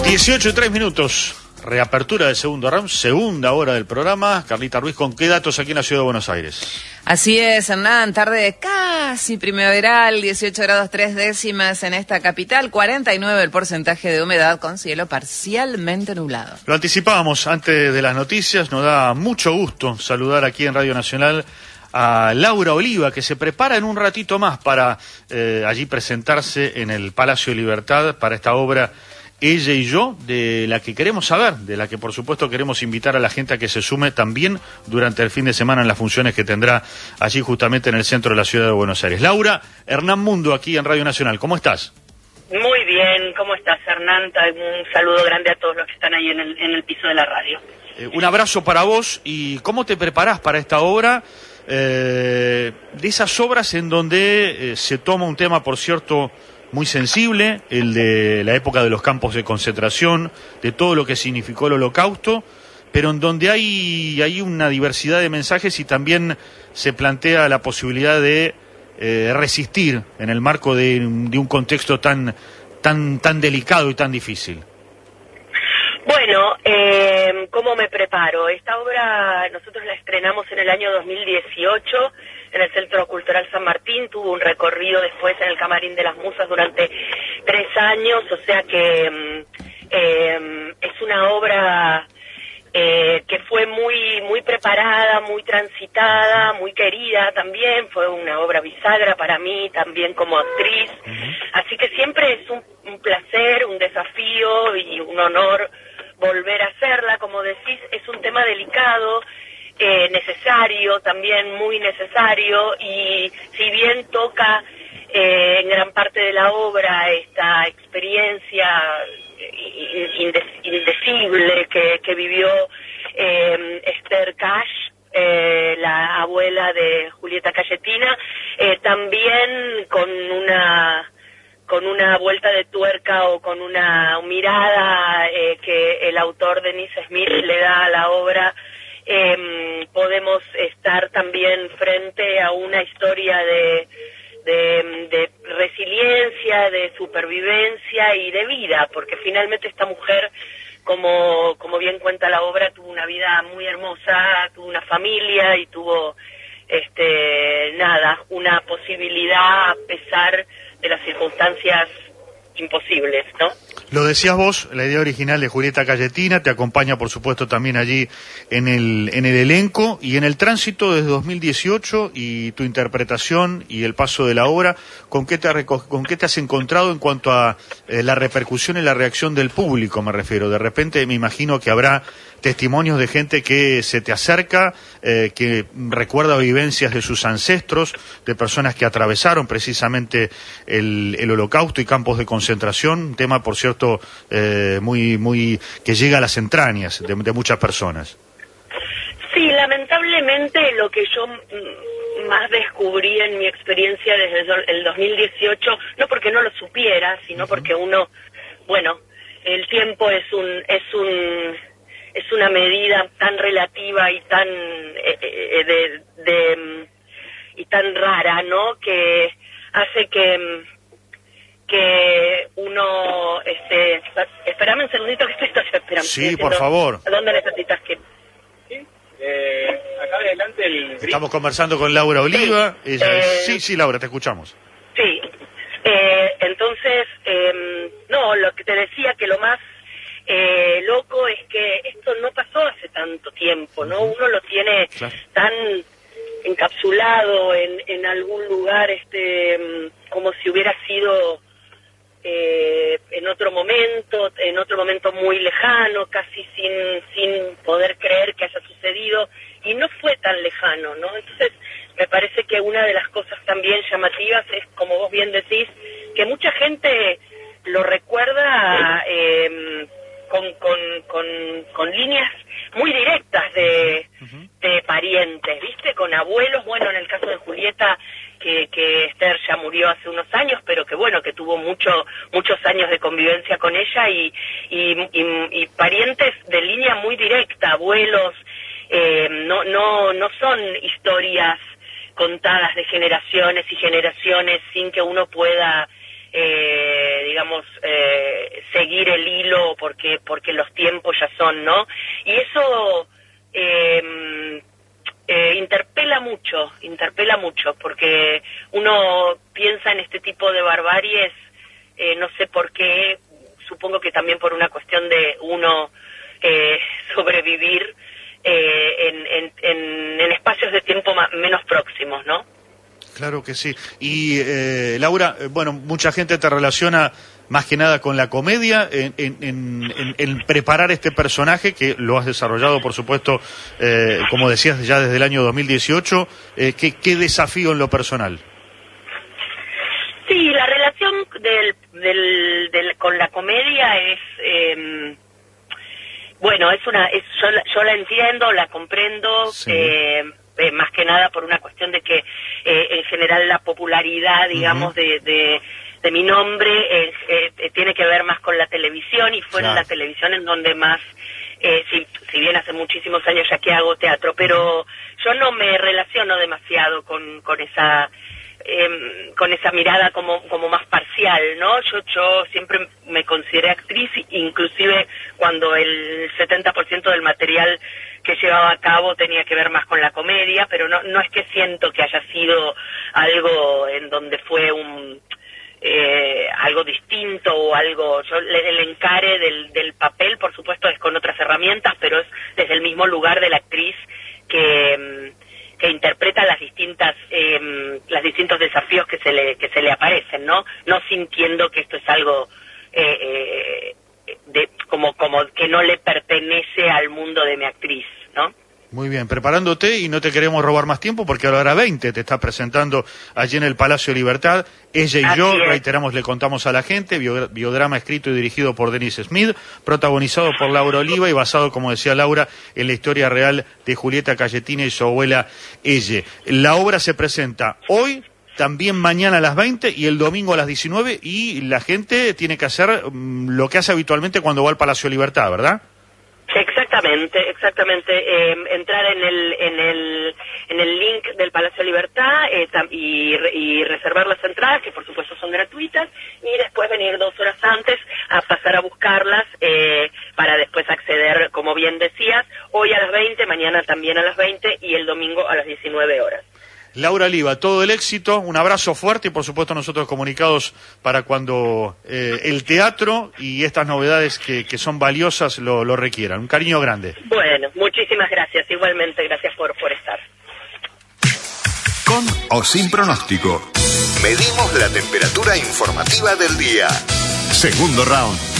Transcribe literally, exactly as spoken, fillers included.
dieciocho y tres minutos, reapertura del segundo round, segunda hora del programa. Carlita Ruiz, ¿con qué datos aquí en la ciudad de Buenos Aires? Así es, Hernán, tarde casi primaveral, dieciocho grados tres décimas en esta capital, cuarenta y nueve el porcentaje de humedad con cielo parcialmente nublado. Lo anticipábamos antes de las noticias, nos da mucho gusto saludar aquí en Radio Nacional a Laura Oliva, que se prepara en un ratito más para eh, allí presentarse en el Palacio de Libertad para esta obra Ella y Yo, de la que queremos saber, de la que por supuesto queremos invitar a la gente a que se sume también durante el fin de semana en las funciones que tendrá allí justamente en el centro de la ciudad de Buenos Aires. Laura, Hernán Mundo aquí en Radio Nacional, ¿cómo estás? Muy bien, ¿cómo estás, Hernán? Un saludo grande a todos los que están ahí en el, en el piso de la radio. Eh, un abrazo para vos. ¿Y cómo te preparás para esta obra? Eh, de esas obras en donde eh, se toma un tema, por cierto, muy sensible, el de la época de los campos de concentración, de todo lo que significó el Holocausto, pero en donde hay, hay una diversidad de mensajes y también se plantea la posibilidad de eh, resistir en el marco de, de un contexto tan, tan, tan delicado y tan difícil. Bueno, eh, ¿cómo me preparo? Esta obra nosotros la estrenamos en el año dos mil dieciocho en el Centro Cultural San Martín, tuvo un recorrido después en el Camarín de las Musas durante tres años, o sea que eh, es una obra eh, que fue muy muy preparada, muy transitada, muy querida también, fue una obra bisagra para mí también como actriz, así que siempre es un, un placer, un desafío y un honor volver a hacerla. Como decís, es un tema delicado, eh, necesario, también muy necesario, y si bien toca eh, en gran parte de la obra esta experiencia indes- indecible que, que vivió eh, Esther Cash, eh, la abuela de Julieta Cayetina, eh, también con una con una vuelta de tuerca o con una mirada eh, que el autor Denis Smith le da a la obra, eh, podemos estar también frente a una historia de, de, de resiliencia, de supervivencia y de vida, porque finalmente esta mujer, como, como bien cuenta la obra, tuvo una vida muy hermosa, tuvo una familia y tuvo, este, nada, una posibilidad a pesar de las circunstancias imposibles, ¿no? Lo decías vos, la idea original de Julieta Cayetina, te acompaña por supuesto también allí en el en el elenco y en el tránsito desde dos mil dieciocho y tu interpretación y el paso de la obra, ¿con qué te, con qué te has encontrado en cuanto a eh, la repercusión y la reacción del público, me refiero? De repente me imagino que habrá testimonios de gente que se te acerca, eh, que recuerda vivencias de sus ancestros, de personas que atravesaron precisamente el, el Holocausto y campos de concentración, un tema, por cierto, eh, muy, muy que llega a las entrañas de, de muchas personas. Sí, lamentablemente lo que yo más descubrí en mi experiencia desde el dos mil dieciocho, no porque no lo supiera, sino uh-huh. porque uno, bueno, el tiempo es un es un es una medida tan relativa y tan eh, eh, de, de y tan rara, ¿no? Que hace que que uno este espérame un segundito que estoy, estoy esperando. Sí, estoy por favor. ¿A dónde necesitas que? Sí, eh, acá adelante el. Estamos conversando con Laura Oliva. Sí, Ella eh, es... sí, sí, Laura, te escuchamos. Sí. Eh, entonces, eh, no, lo que te decía que lo más Eh, loco es que esto no pasó hace tanto tiempo, ¿no? Uno lo tiene claro. tan encapsulado en, en algún lugar, este, como si hubiera sido eh, en otro momento, en otro momento muy lejano, casi sin, sin poder creer que haya sucedido, y no fue tan lejano, ¿no? Entonces, me parece que una de las cosas también llamativas es, como vos bien decís, que mucha gente lo recuerda eh, Con, con, con, con líneas muy directas de, uh-huh. de parientes, ¿viste? Con abuelos, bueno, en el caso de Julieta, que, que Esther ya murió hace unos años, pero que bueno, que tuvo mucho, muchos años de convivencia con ella y, y, y, y parientes de línea muy directa, abuelos, eh, no, no, no son historias contadas de generaciones y generaciones sin que uno pueda, eh, digamos, eh, seguir seguir el hilo porque porque los tiempos ya son, ¿no? Y eso eh, eh, interpela mucho, interpela mucho, porque uno piensa en este tipo de barbaries, eh, no sé por qué, supongo que también por una cuestión de uno eh, sobrevivir eh, en, en, en, en espacios de tiempo más, menos próximos, ¿no? Claro que sí. Y eh, Laura, bueno, mucha gente te relaciona más que nada con la comedia, en, en, en, en preparar este personaje, que lo has desarrollado, por supuesto, eh, como decías, ya desde el año dos mil dieciocho. Eh, ¿qué, ¿Qué desafío en lo personal? Sí, la relación del, del, del, con la comedia es... Eh, bueno, es una... Es, yo, la, yo la entiendo, la comprendo... Sí. Eh, Eh, más que nada por una cuestión de que eh, en general la popularidad, digamos, uh-huh. de, de, de mi nombre eh, eh, tiene que ver más con la televisión, y fue claro. en la televisión en donde más, eh, si, si bien hace muchísimos años ya que hago teatro, pero uh-huh. yo no me relaciono demasiado con, con esa eh, con esa mirada como, como más parcial, ¿no? Yo, yo siempre me consideré actriz, inclusive cuando el setenta por ciento del material que llevaba a cabo tenía que ver más con la comedia, pero no no es que siento que haya sido algo en donde fue un eh, algo distinto o algo. Yo el encare del, del papel, por supuesto, es con otras herramientas, pero es desde el mismo lugar de la actriz que que interpreta las distintas eh, los distintos desafíos que se le que se le aparecen, no no sintiendo que esto es algo eh, eh, de como como que no le pertenece al mundo de mi actriz, ¿no? Muy bien, preparándote, y no te queremos robar más tiempo porque a la hora veinte te está presentando allí en el Palacio Libertad. Ella y Así yo, es. reiteramos, le contamos a la gente, bio, biodrama escrito y dirigido por Dennis Smith, protagonizado por Laura Oliva y basado, como decía Laura, en la historia real de Julieta Cayetina y su abuela Elle. La obra se presenta hoy, también mañana a las veinte y el domingo a las diecinueve, y la gente tiene que hacer um, lo que hace habitualmente cuando va al Palacio Libertad, ¿verdad? Exactamente, exactamente. Eh, entrar en el en el en el link del Palacio Libertad eh, y, y reservar las entradas, que por supuesto son gratuitas, y después venir dos horas antes a pasar a buscarlas eh, para después acceder, como bien decías, hoy a las veinte, mañana también a las veinte y el domingo a las diecinueve horas. Laura Oliva, todo el éxito, un abrazo fuerte y por supuesto nosotros comunicados para cuando eh, el teatro y estas novedades que, que son valiosas lo, lo requieran. Un cariño grande. Bueno, muchísimas gracias, igualmente gracias por, por estar. Con o sin pronóstico. Medimos la temperatura informativa del día. Segundo round.